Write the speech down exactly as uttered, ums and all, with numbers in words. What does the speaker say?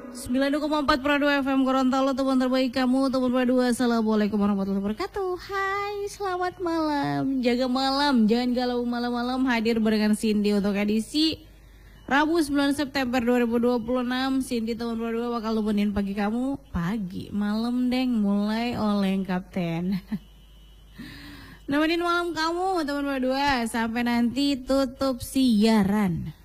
sembilan puluh koma empat Prado F M Gorontalo, teman terbaik kamu, teman berdua. Assalamualaikum warahmatullahi wabarakatuh. Hai, selamat malam. Jaga malam, jangan galau malam-malam. Hadir barengan Cindy untuk edisi Rabu sembilan September dua ribu dua puluh enam. Cindy teman berdua bakal nemenin pagi kamu. Pagi, malam deng, mulai oleh Kapten. Nemenin malam kamu teman berdua sampai nanti tutup siaran.